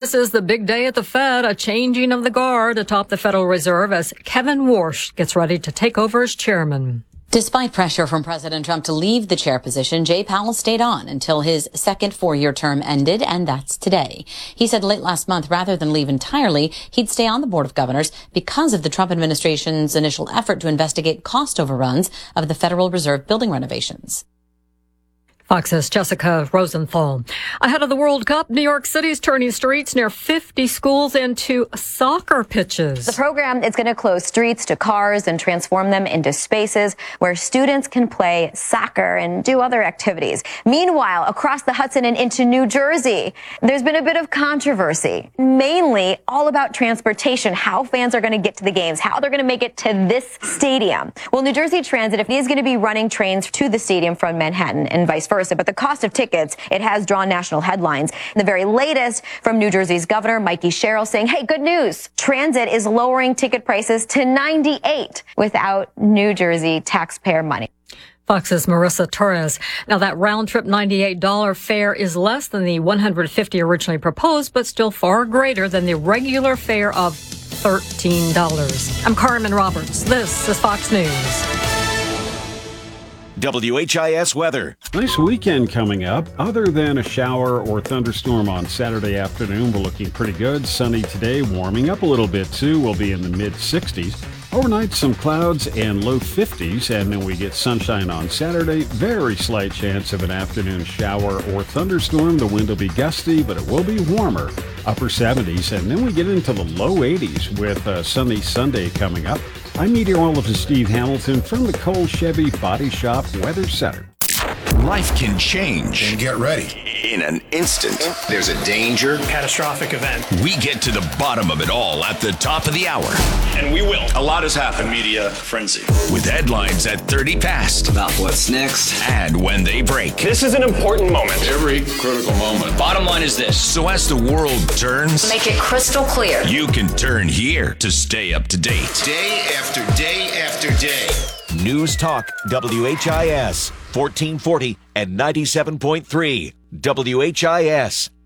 This is the big day at the Fed, a changing of the guard atop the Federal Reserve as Kevin Warsh gets ready to take over as chairman. Despite pressure from President Trump to leave the chair position, Jay Powell stayed on until his second four-year term ended, and that's today. He said late last month, rather than leave entirely, he'd stay on the Board of Governors because of the Trump administration's initial effort to investigate cost overruns of the Federal Reserve building renovations. Fox's Jessica Rosenthal. Ahead of the World Cup, New York City's turning streets near 50 schools into soccer pitches. The program is going to close streets to cars and transform them into spaces where students can play soccer and do other activities. Meanwhile, across the Hudson and into New Jersey, there's been a bit of controversy, mainly all about transportation, how fans are going to get to the games, how they're going to make it to this stadium. Well, New Jersey Transit is going to be running trains to the stadium from Manhattan and vice versa. But the cost of tickets, it has drawn national headlines. The very latest from New Jersey's Governor Mikey Sherrill saying, hey, good news. Transit is lowering ticket prices to $98 without New Jersey taxpayer money. Fox's Marissa Torres. Now, that round-trip $98 fare is less than the $150 originally proposed, but still far greater than the regular fare of $13. I'm Carmen Roberts. This is Fox News. WHIS weather. Nice weekend coming up. Other than a shower or thunderstorm on Saturday afternoon, we're looking pretty good. Sunny today, warming up a little bit too. We'll be in the mid-60s. Overnight, some clouds and low 50s, and then we get sunshine on Saturday. Very slight chance of an afternoon shower or thunderstorm. The wind will be gusty, but it will be warmer. Upper 70s, and then we get into the low 80s with a sunny Sunday coming up. I'm meteorologist Steve Hamilton from the Cole Chevy Body Shop Weather Center. Life can change. And get ready. In an instant. There's a danger. Catastrophic event. We get to the bottom of it all at the top of the hour. And we will. A lot has happened. Media frenzy. With headlines at 30 past. About what's next. And when they break. This is an important moment. Every critical moment. Bottom line is this. So as the world turns. Make it crystal clear. You can turn here to stay up to date. Day after day after day. News Talk, WHIS, 1440 and 97.3, WHIS.